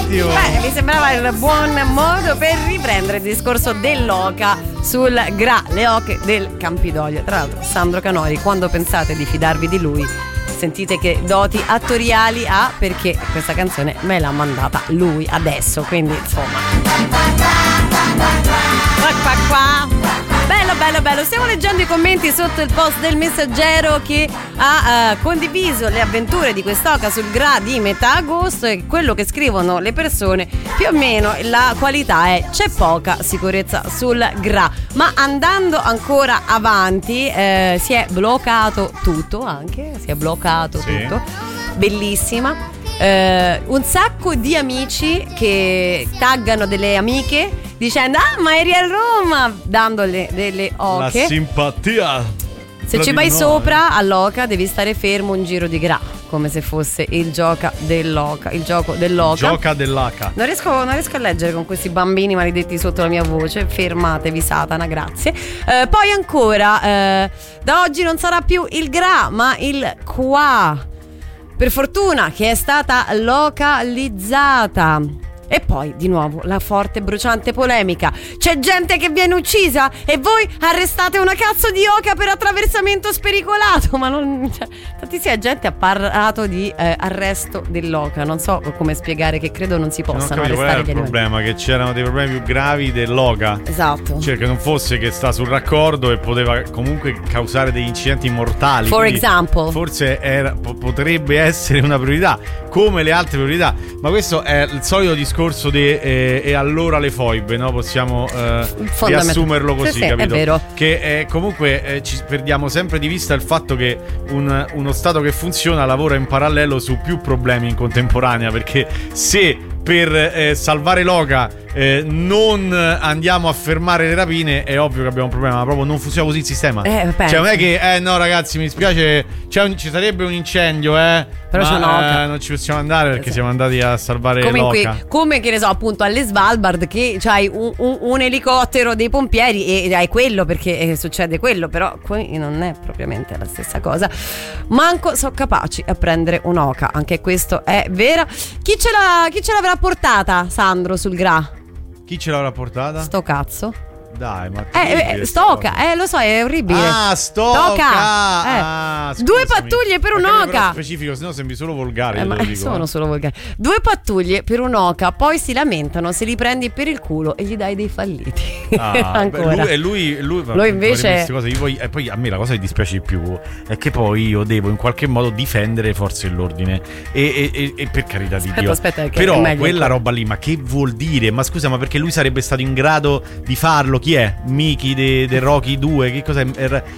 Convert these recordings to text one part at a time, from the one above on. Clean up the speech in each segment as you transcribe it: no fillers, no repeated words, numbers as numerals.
ottimo. Mi sembrava il buon modo per riprendere il discorso dell'oca sul Gra, le oche del Campidoglio. Tra l'altro, Sandro Canori, quando pensate di fidarvi di lui, sentite che doti attoriali ha, perché questa canzone me l'ha mandata lui adesso, quindi insomma. Bello. Stiamo leggendo i commenti sotto il post del Messaggero che ha condiviso le avventure di quest'oca sul Gra di metà agosto, e quello che scrivono le persone più o meno la qualità è: c'è poca sicurezza sul Gra. Ma andando ancora avanti si è bloccato tutto, tutto. Bellissima. Un sacco di amici che taggano delle amiche dicendo: ah, ma eri a Roma, dandole delle oche. La simpatia. Se ci vai sopra all'oca devi stare fermo un giro di Gra, come se fosse il gioco dell'oca. Gioca dell'aca. Non riesco a leggere con questi bambini maledetti sotto la mia voce. Fermatevi, Satana, grazie. Poi ancora da oggi non sarà più il Gra ma il Qua, per fortuna che è stata localizzata. E poi di nuovo la forte bruciante polemica: c'è gente che viene uccisa e voi arrestate una cazzo di oca per attraversamento spericolato. Ma non, tantissima gente ha parlato di arresto dell'oca. Non so come spiegare che credo non si possano arrestare gli animali. Il problema è che c'erano dei problemi più gravi dell'oca. Esatto. Cioè che non fosse che sta sul raccordo e poteva comunque causare degli incidenti mortali. For example. Forse potrebbe essere una priorità come le altre priorità. Ma questo è il solito discorso e allora le foibe, no? Possiamo riassumerlo così, sì, capito? È vero. Che comunque ci perdiamo sempre di vista il fatto che uno Stato che funziona lavora in parallelo su più problemi in contemporanea, perché se per salvare l'oca non andiamo a fermare le rapine, è ovvio che abbiamo un problema, ma proprio non funziona così il sistema. Cioè non è che no ragazzi, mi dispiace, ci sarebbe un incendio, però c'è un'oca, non ci possiamo andare perché siamo andati a salvare l'oca. Come che ne so, appunto alle Svalbard, che c'hai un elicottero dei pompieri e hai quello perché succede quello, però qui non è propriamente la stessa cosa. Manco sono capaci a prendere un'oca, anche questo è vero. Chi ce l'avrà portata, Sandro, sul Gra? Chi ce l'avrà portata? Sto cazzo. Dai, ma Stoca, lo so, è orribile. Stoca. Due pattuglie per un'oca. Specifico, sennò sembri solo volgare. Ma dico, sono solo volgari. Due pattuglie per un'oca, poi si lamentano se li prendi per il culo e gli dai dei falliti. Ancora. Lui invece. E poi a me la cosa che dispiace di più è che poi io devo in qualche modo difendere le forze dell'ordine. E per carità di Dio. Aspetta, però quella roba lì, ma che vuol dire? Ma scusa, ma perché lui sarebbe stato in grado di farlo? Chi è? Miki de Rocky 2? Che cos'è?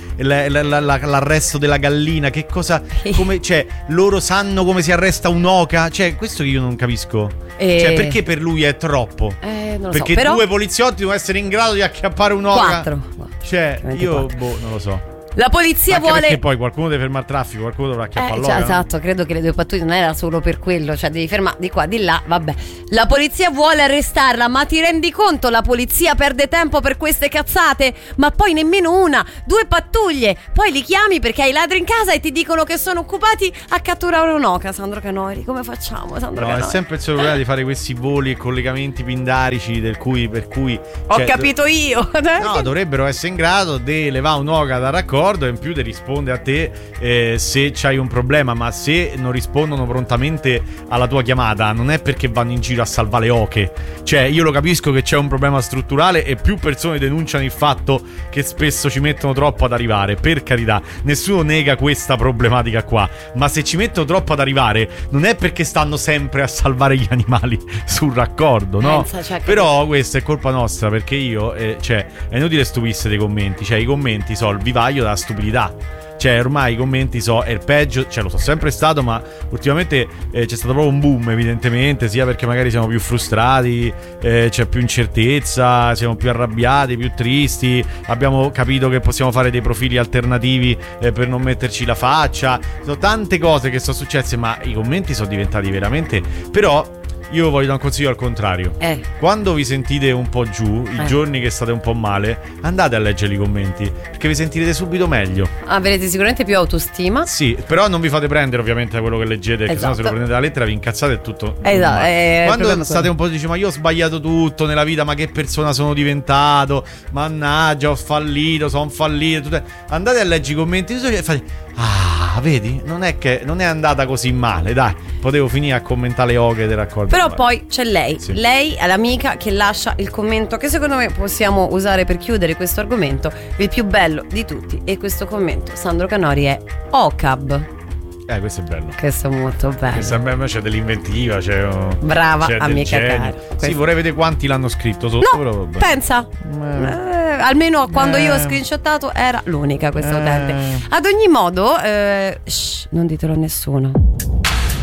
L'arresto della gallina? Che cosa? Come, cioè, loro sanno come si arresta un'oca? Cioè, questo che io non capisco. Cioè, perché per lui è troppo? Non lo perché so, però... due poliziotti devono essere in grado di acchiappare un'oca? 4. Cioè, 24. Io non lo so. La polizia anche vuole. Perché poi qualcuno deve fermare il traffico, qualcuno dovrà acchiappare l'oca. Esatto, credo che le due pattuglie non era solo per quello, cioè devi fermare di qua, di là, vabbè. La polizia vuole arrestarla, ma ti rendi conto? La polizia perde tempo per queste cazzate, ma poi nemmeno una, 2 pattuglie. Poi li chiami perché hai ladri in casa e ti dicono che sono occupati a catturare un'oca. Sandro Canori, come facciamo, Sandro Canori? È sempre il suo problema di fare questi voli e collegamenti pindarici per cui ho capito io. No, dovrebbero essere in grado di levare un'oca dal raccordo e in più di risponde a te se c'hai un problema. Ma se non rispondono prontamente alla tua chiamata non è perché vanno in giro a salvare le oche. Cioè, io lo capisco che c'è un problema strutturale e più persone denunciano il fatto che spesso ci mettono troppo ad arrivare, per carità, nessuno nega questa problematica qua, ma se ci mettono troppo ad arrivare non è perché stanno sempre a salvare gli animali sul raccordo, no? Però questa è colpa nostra, perché io cioè, è inutile stupirsi dei commenti. Cioè, i commenti sono il vivaio della stupidità. Cioè, ormai i commenti è il peggio. Cioè, lo so sempre stato, ma ultimamente c'è stato proprio un boom, evidentemente. Sia perché magari siamo più frustrati, c'è più incertezza, siamo più arrabbiati, più tristi. Abbiamo capito che possiamo fare dei profili alternativi per non metterci la faccia. Sono tante cose che sono successe, ma i commenti sono diventati veramente... Però io voglio dare un consiglio al contrario. Quando vi sentite un po' giù, i giorni che state un po' male, andate a leggere i commenti, perché vi sentirete subito meglio. Avrete sicuramente più autostima. Sì, però non vi fate prendere ovviamente da quello che leggete, perché sennò se lo prendete la lettera vi incazzate e tutto. Quando state un po' dici ma io ho sbagliato tutto nella vita, ma che persona sono diventato, mannaggia ho fallito, sono fallito, andate a leggere i commenti e fate vedi, non è andata così male, dai, potevo finire a commentare le oghe del raccolto. Però poi c'è lei, lei è l'amica che lascia il commento che secondo me possiamo usare per chiudere questo argomento, il più bello di tutti, e questo commento, Sandro Canori, è OCAB. Questo è bello. Questo è molto bello. Questo a me c'è dell'inventiva, brava amica cara. Sì, vorrei vedere quanti l'hanno scritto sotto. No, però pensa. Almeno quando io ho screenshottato era l'unica questa utente. Ad ogni modo, non ditelo a nessuno.